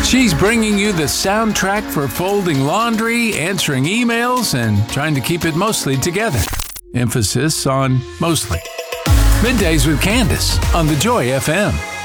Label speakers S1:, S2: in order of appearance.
S1: She's bringing you the soundtrack for folding laundry, answering emails, and trying to keep it mostly together. Emphasis on mostly. Middays with Candace on the Joy FM.